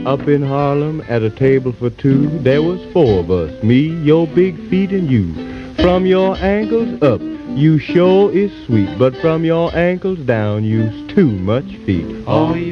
Up in Harlem at a table for two, there was four of us, me, your big feet, and you. From your ankles up, you sure is sweet, but from your ankles down, you's too much feet.